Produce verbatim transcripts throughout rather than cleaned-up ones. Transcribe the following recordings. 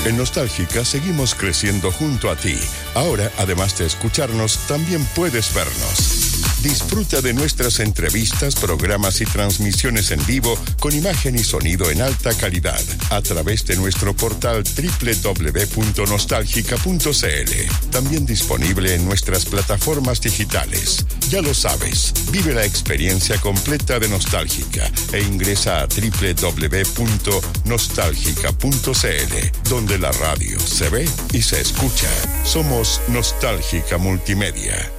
En Nostálgica seguimos creciendo junto a ti. Ahora, además de escucharnos, también puedes vernos. Disfruta de nuestras entrevistas, programas y transmisiones en vivo con imagen y sonido en alta calidad a través de nuestro portal doble u doble u doble u punto nostálgica punto c l. También disponible en nuestras plataformas digitales. Ya lo sabes, vive la experiencia completa de Nostálgica e ingresa a doble u doble u doble u punto nostálgica punto c l, donde la radio se ve y se escucha. Somos Nostálgica Multimedia.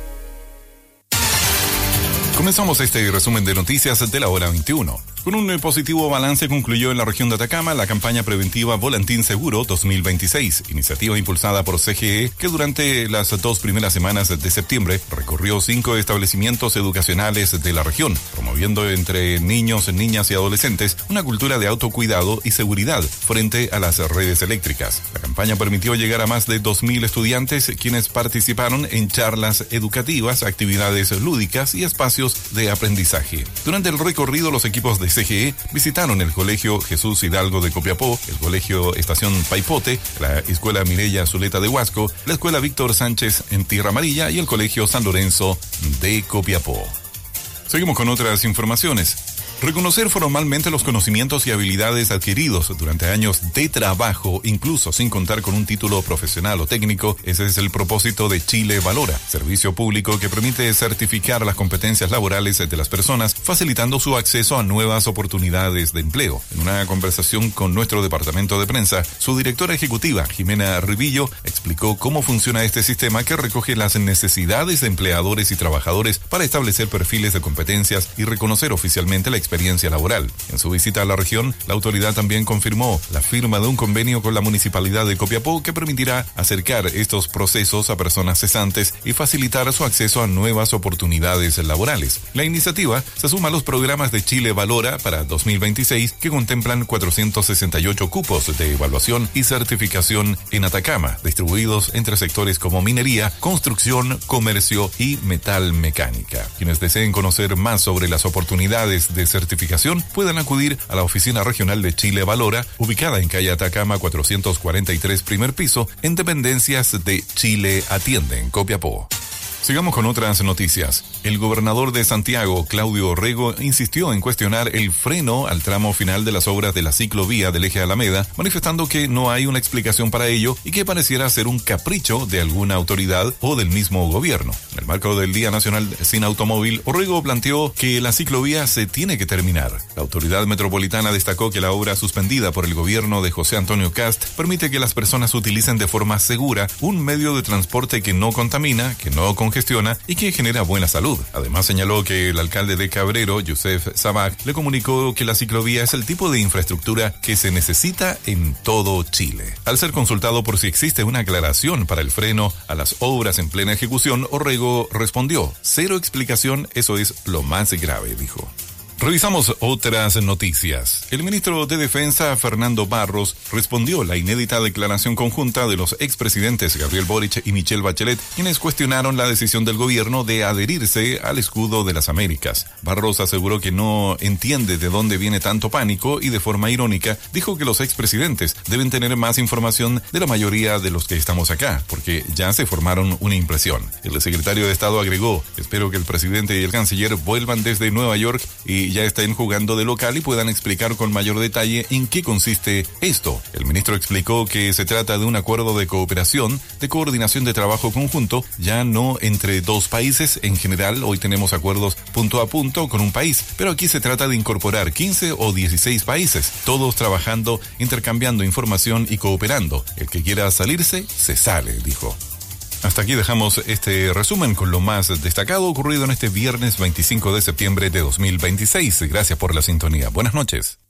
Comenzamos este resumen de noticias de la hora veintiuno. Con un positivo balance concluyó en la región de Atacama la campaña preventiva Volantín Seguro dos mil veintiséis, iniciativa impulsada por C G E, que durante las dos primeras semanas de septiembre recorrió cinco establecimientos educacionales de la región, promoviendo entre niños, niñas y adolescentes una cultura de autocuidado y seguridad frente a las redes eléctricas. La campaña permitió llegar a más de dos mil estudiantes, quienes participaron en charlas educativas, actividades lúdicas y espacios de aprendizaje. Durante el recorrido, los equipos de C G E visitaron el Colegio Jesús Hidalgo de Copiapó, el Colegio Estación Paipote, la Escuela Mireya Zuleta de Huasco, la Escuela Víctor Sánchez en Tierra Amarilla y el Colegio San Lorenzo de Copiapó. Seguimos con otras informaciones. Reconocer formalmente los conocimientos y habilidades adquiridos durante años de trabajo, incluso sin contar con un título profesional o técnico, ese es el propósito de Chile Valora, servicio público que permite certificar las competencias laborales de las personas, facilitando su acceso a nuevas oportunidades de empleo. En una conversación con nuestro departamento de prensa, su directora ejecutiva, Jimena Ribillo, explicó cómo funciona este sistema que recoge las necesidades de empleadores y trabajadores para establecer perfiles de competencias y reconocer oficialmente la experiencia laboral. En su visita a la región, la autoridad también confirmó la firma de un convenio con la Municipalidad de Copiapó que permitirá acercar estos procesos a personas cesantes y facilitar su acceso a nuevas oportunidades laborales. La iniciativa se suma a los programas de Chile Valora para dos mil veintiséis que contemplan cuatrocientos sesenta y ocho cupos de evaluación y certificación en Atacama, distribuidos entre sectores como minería, construcción, comercio y metal mecánica. Quienes deseen conocer más sobre las oportunidades de certificación pueden acudir a la Oficina Regional de Chile Valora, ubicada en calle Atacama cuatrocientos cuarenta y tres, primer piso, en dependencias de Chile Atiende en Copiapó. Sigamos con otras noticias. El gobernador de Santiago, Claudio Orrego, insistió en cuestionar el freno al tramo final de las obras de la ciclovía del eje Alameda, manifestando que no hay una explicación para ello y que pareciera ser un capricho de alguna autoridad o del mismo gobierno. En el marco del Día Nacional Sin Automóvil, Orrego planteó que la ciclovía se tiene que terminar. La autoridad metropolitana destacó que la obra suspendida por el gobierno de José Antonio Cast permite que las personas utilicen de forma segura un medio de transporte que no contamina, que no congestiona y que genera buena salud. Además, señaló que el alcalde de Cabrero, Youssef Sabag, le comunicó que la ciclovía es el tipo de infraestructura que se necesita en todo Chile. Al ser consultado por si existe una aclaración para el freno a las obras en plena ejecución, Orrego respondió: cero explicación, eso es lo más grave, dijo. Revisamos otras noticias. El ministro de Defensa, Fernando Barros, respondió la inédita declaración conjunta de los expresidentes Gabriel Boric y Michelle Bachelet, quienes cuestionaron la decisión del gobierno de adherirse al escudo de las Américas. Barros aseguró que no entiende de dónde viene tanto pánico y de forma irónica dijo que los expresidentes deben tener más información de la mayoría de los que estamos acá, porque ya se formaron una impresión. El secretario de Estado agregó: espero que el presidente y el canciller vuelvan desde Nueva York y ya estén jugando de local y puedan explicar con mayor detalle en qué consiste esto. El ministro explicó que se trata de un acuerdo de cooperación, de coordinación de trabajo conjunto, ya no entre dos países. En general, hoy tenemos acuerdos punto a punto con un país, pero aquí se trata de incorporar quince o dieciséis países, todos trabajando, intercambiando información y cooperando. El que quiera salirse, se sale, dijo. Hasta aquí dejamos este resumen con lo más destacado ocurrido en este viernes veinticinco de septiembre de dos mil veintiséis. Gracias por la sintonía. Buenas noches.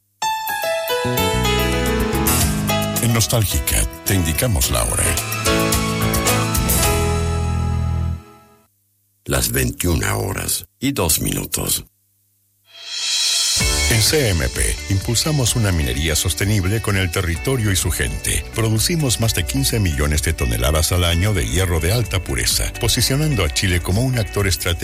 En Nostálgica te indicamos la hora. Las veintiuna horas y dos minutos. En C M P impulsamos una minería sostenible con el territorio y su gente. Producimos más de quince millones de toneladas al año de hierro de alta pureza, posicionando a Chile como un actor estratégico